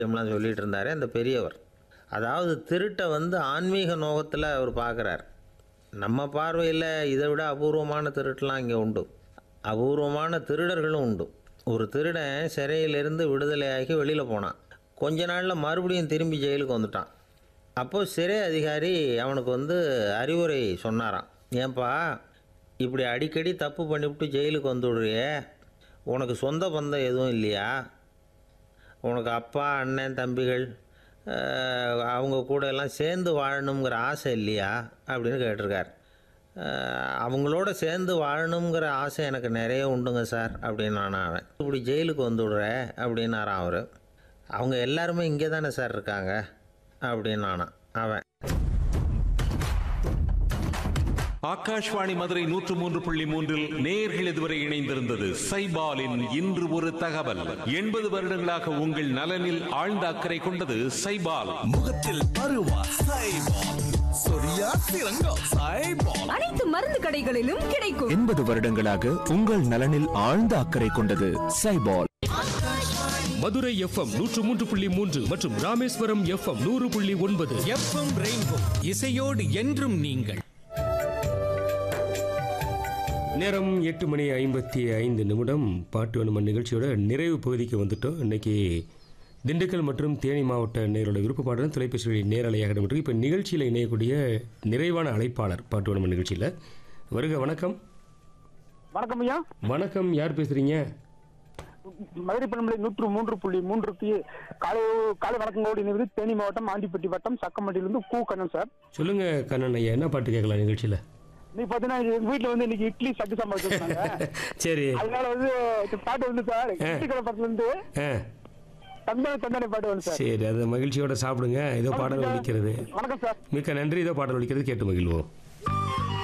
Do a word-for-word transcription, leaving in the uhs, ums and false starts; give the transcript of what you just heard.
எல்லாம் சொல்லிட்டு இருந்தார் அந்த பெரியவர். அதாவது திருட்டை வந்து ஆன்மீக நோகத்தில் அவர் பார்க்குறார். நம்ம பார்வையில் இதை விட அபூர்வமான திருட்டெலாம் இங்கே உண்டு. அபூர்வமான திருடர்களும் உண்டு. ஒரு திருடன் சிறையிலிருந்து விடுதலையாகி வெளியில் போனான். கொஞ்ச நாளில் மறுபடியும் திரும்பி ஜெயிலுக்கு வந்துட்டான். அப்போது சிறை அதிகாரி அவனுக்கு வந்து அறிவுரை சொன்னாராம். ஏன்பா இப்படி அடிக்கடி தப்பு பண்ணிவிட்டு ஜெயிலுக்கு வந்துவிடுறியே, உனக்கு சொந்த பந்தம் எதுவும் இல்லையா? உனக்கு அப்பா அண்ணன் தம்பிகள் அவங்க கூட எல்லாம் சேர்ந்து வாழணுங்கிற ஆசை இல்லையா அப்படின்னு கேட்டிருக்கார். அவங்களோட சேர்ந்து வாழணுங்கிற ஆசை எனக்கு நிறைய உண்டுங்க சார் அப்படின்னு நான் அவன். இப்படி ஜெயிலுக்கு வந்துவிடுற அப்படின்னாரான் அவர். அவங்க எல்லாருமே இங்கே தானே சார் இருக்காங்க அப்படின்னு நானான் அவன். ஆகாஷ்வாணி மதுரை நூற்று மூன்று புள்ளி மூன்றில் நேயர்கள் இதுவரை இணைந்திருந்தது சைபாலின் இன்று ஒரு தகவல். எண்பது வருடங்களாக உங்கள் நலனில் ஆழ்ந்த அக்கறை கொண்டது சைபால். முகத்தில் பருவா சைபால், சொரியா சிறங்கா சைபால், அனைத்து மருந்து கடைகளிலும் கிடைக்கும். எண்பது வருடங்களாக உங்கள் நலனில் ஆழ்ந்த அக்கறை கொண்டது சைபால். மதுரை எஃப்எம் நூற்று மூன்று புள்ளி மூன்று மற்றும் ராமேஸ்வரம் எஃப்எம் நூறு புள்ளி ஒன்பது. எஃப்எம் ரெயின்போ இசையோடு என்றும் நீங்கள். நேரம் எட்டு மணி ஐம்பத்தி ஐந்து நிமிடம். பாட்டு வனுமன் நிகழ்ச்சியோட நிறைவு பகுதிக்கு வந்துட்டோம். இன்னைக்கு திண்டுக்கல் மற்றும் தேனி மாவட்ட நேரோட விருப்ப பாடலும் தொலைபேசிகளில் நேரலையாக இடம்பெற்று இப்போ நிகழ்ச்சியில் இணையக்கூடிய நிறைவான அழைப்பாளர் பாட்டு வனுமன் நிகழ்ச்சியில் வருக. வணக்கம். வணக்கம் ஐயா. வணக்கம், யார் பேசுறீங்க? மதுரை பண்பலை நூற்று மூன்று புள்ளி மூன்றுக்கு காலை காலை வணக்கங்களோடு இணைவது தேனி மாவட்டம் ஆண்டிப்பட்டி வட்டம் சக்கமட்டிலிருந்து கூ கண்ணன் சார். சொல்லுங்க கண்ணன் ஐயா, என்ன பாட்டு கேட்கலாம் நிகழ்ச்சியில்? நீ பாத்தீங்கன்னா எங்க வீட்டுல வந்து இன்னைக்கு இட்லி சட்டி சாம்பார் வச்சிருக்காங்க. சரி, அதனால வந்து பாட்டு வந்து சார் இட்லி கடை படத்துல இருந்து தந்தானே தந்தானே பாட்டு வந்து சார். சரி, அதை மகிழ்ச்சியோட சாப்பிடுங்க. இதோ பாடல் ஒலிக்கிறது. வணக்கம் சார். மிக்க நன்றி. இதோ பாடல் ஒலிக்கிறது, கேட்டு மகிழ்வோம்.